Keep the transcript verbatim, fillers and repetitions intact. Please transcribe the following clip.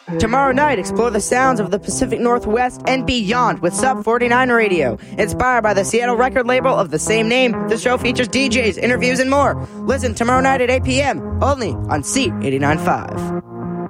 Tomorrow night, explore the sounds of the Pacific Northwest and beyond with Sub forty-nine Radio. Inspired by the Seattle record label of the same name, the show features D Js, interviews, and more. Listen tomorrow night at eight p.m. only on Seat eighty-nine point five.